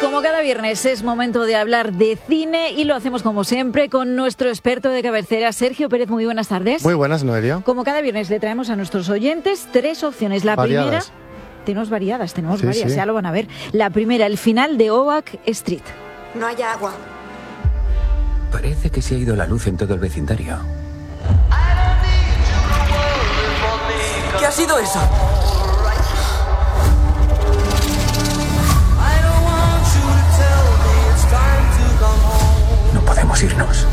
Como cada viernes es momento de hablar de cine y lo hacemos como siempre con nuestro experto de cabecera, Sergio Pérez. Muy buenas tardes. Muy buenas, Noelia. Como cada viernes le traemos a nuestros oyentes 3 opciones. La variadas. Primera, tenemos varias, ya lo van a ver. La primera, el final de Oak Street. No hay agua. Parece que se ha ido la luz en todo el vecindario. ¿Qué ha sido eso? No podemos irnos.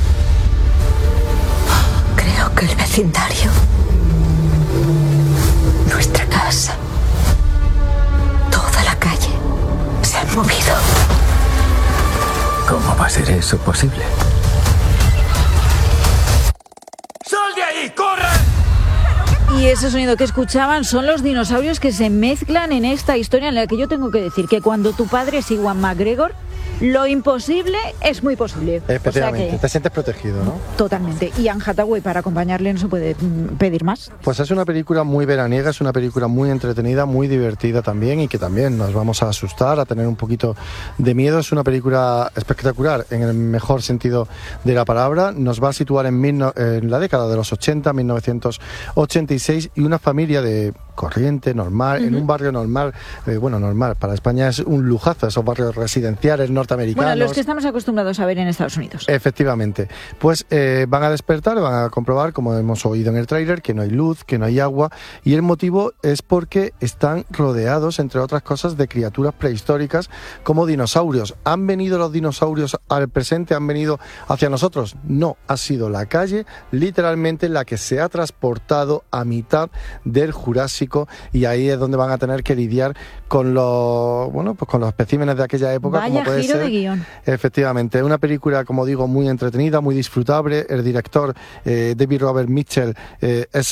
Creo que el vecindario, nuestra casa, toda la calle se han movido. ¿Cómo va a ser eso posible? ¡Sal de ahí! ¡Corre! Y ese sonido que escuchaban son los dinosaurios que se mezclan en esta historia en la que yo tengo que decir que cuando tu padre es Ewan McGregor, lo imposible es muy posible. Efectivamente, O sea que, te sientes protegido, ¿no? totalmente. Y Anne Hathaway para acompañarle no se puede pedir más. Pues es una película muy veraniega, es una película muy entretenida, muy divertida también y que también nos vamos a asustar, a tener un poquito de miedo. Es una película espectacular en el mejor sentido de la palabra. Nos va a situar en la década de los 80, 1986, y una familia de corriente, normal, en un barrio normal, normal, para España es un lujazo, esos barrios residenciales norteamericanos. Bueno, los que estamos acostumbrados a ver en Estados Unidos. Efectivamente. Pues van a despertar, van a comprobar, como hemos oído en el tráiler, que no hay luz, que no hay agua, y el motivo es porque están rodeados, entre otras cosas, de criaturas prehistóricas como dinosaurios. ¿Han venido los dinosaurios al presente? ¿Han venido hacia nosotros? No, ha sido la calle, literalmente, la que se ha transportado a mitad del Jurásico, y ahí es donde van a tener que lidiar con los especímenes de aquella época. Vaya como puede giro ser, de guión. Efectivamente, una película, como digo, muy entretenida, muy disfrutable. El director, David Robert Mitchell, es